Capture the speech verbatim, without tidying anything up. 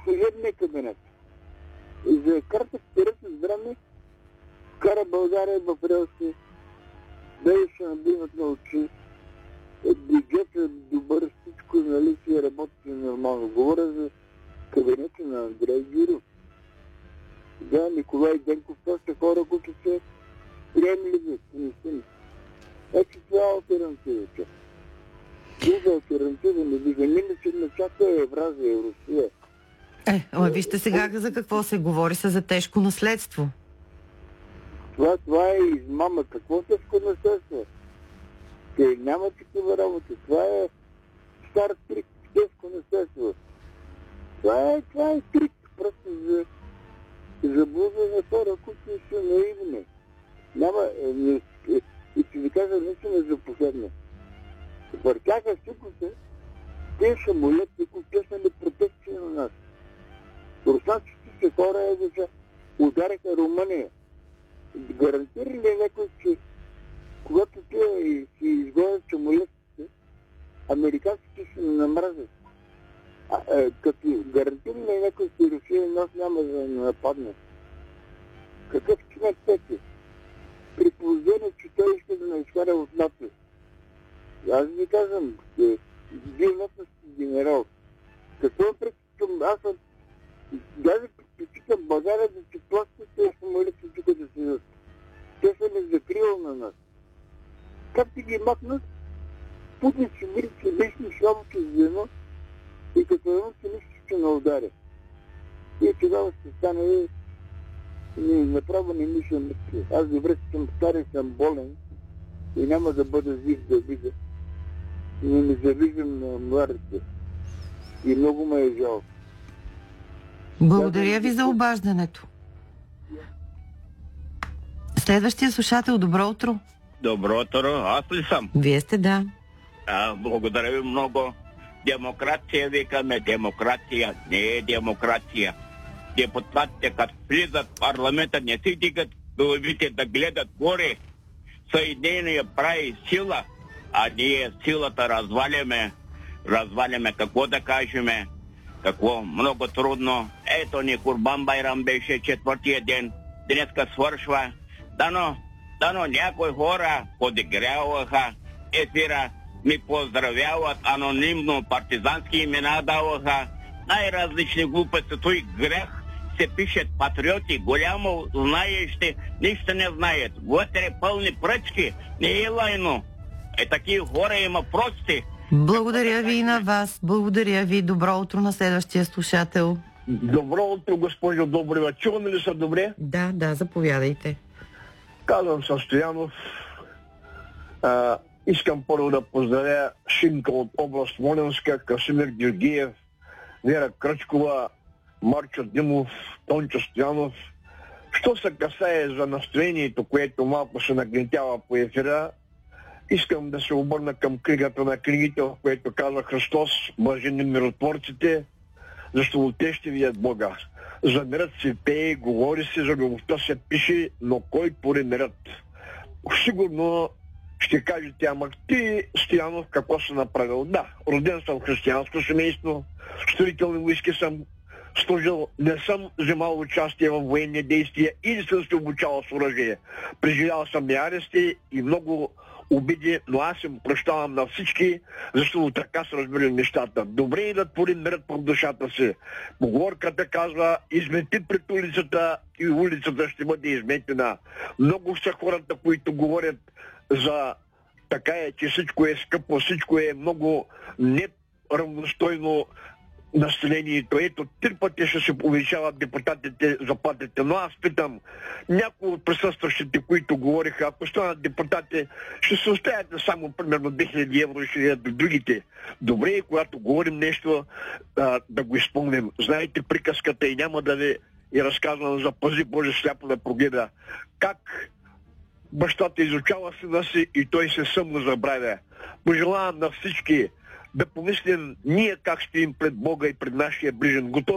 служебния кабинет. И за карта вперед с време кара България в релси, да и ще набиват на очи. Бюджет е добър, всичко, нали, си работи нормално. Говоря за кабинета на Андрей Гюров. Да, Николай Денков, това са хора, които се приемливи, помислими. Ето това е алтернативата. Друга алтернатива не вижда. Мине на чака е Евразия и Русия. Е, ама вижте сега за какво се говори, са за тежко наследство. Това, това е измама. Какво тежко наследство? Те няма такива работи. Това е стар трик, тежко наследство. Това е, това е трик просто за заблуда на хора, които са наивни. Няма, е, е, е, и ще ви кажа наистина за последно. Въртяха всичките, те са молетни, които те са непротекции на нас. Руснаците се хора е да удариха Румъния. Гарантира ли някой, че когато те си изгонят самолетите, американците ще намразят? А, а, като гарантира ли някой, че Русия нас няма да нападне? Какъв човек пети? При положение, че той иска да не изкара от НАТО. Аз ви казвам, че вие натовски генерал. Какво е пред аз съм даже предпочитам България да се плащат тези самолети тук да седят. Те са не закрил на нас. Как ти ги махнат? Путин ще види, че лично слабото звено и като едно се нищо ще не ударя. И тогава ще стане не, направо не мисля мисли. Аз добре съм старен, съм болен и няма да бъда жив да видя. Но не завиждам на младите. И много ме е жалко. Благодаря ви за обаждането. Следващия слушател, добро утро. Добро утро, аз ли съм? Вие сте, да. А, благодаря ви много. Демокрация, викаме, демокрация, не е демокрация. Депутатите, като влизат в парламента, не си дигат главите да гледат горе. Съединение прави сила, а ние силата разваляме. Разваляме, какво да кажеме, какво много трудно. Ето ни Курбан Байрам беше четвъртия ден, днеска свършва. Дано, дано някои хора подигряваха ефира, ми поздравяват анонимно, партизански имена даваха, най-различни глупости, той грех се пишат патриоти, голямо знаещи, нищо не знаят. Вътре пълни пръчки, не е лайно. Е, такива хора има прости. Благодаря ви и на вас. Благодаря ви. Добро утро на следващия слушател. Добро утро, госпожо Добрева. Чуваме ли са добре? Да, да, заповядайте. Казвам се Стоянов. А, искам първо да поздравя Шинка от област Волинска, Красимир Георгиев, Вера Кръчкова, Марчо Димов, Тончо Стоянов. Що се касае за настроението, което малко се нагнетява по ефира, искам да се обърна към книгата на книгите, в което казва Христос, блажени миротворците, защото те ще видят Бога. За мирът се пее, говори се, за любовта се пише, но кой твори мирът? Сигурно ще кажете, ама ти, Стоянов, какво си направил? Да, роден съм в християнско семейство, строителни войски съм служил, не съм вземал участие в военни действия и не съм се обучавал с оръжие. Преживял съм и арести и много обиди, но аз им прощавам на всички, защото така са разбирали нещата. Добре е да творим мирът в душата си. Поговорката казва, измети пред улицата и улицата ще бъде изметена. Много са хората, които говорят за така е, че всичко е скъпо, всичко е много неравностойно населението. Ето, три пъти ще се повишават депутатите заплатите, но аз питам някои от присъстващите, които говориха, ако станат депутати, ще се оставят само примерно две хиляди евро и ще дадат до другите. Добре е, когато говорим нещо, а, да го изпълним. Знаете приказката и няма да ви е разказвам за пази Боже сляпо да прогледа. Как бащата изучава сина си и той се съмно забравя. Пожелавам на всички да помислим ние как ще им пред Бога и пред нашия ближен. Готов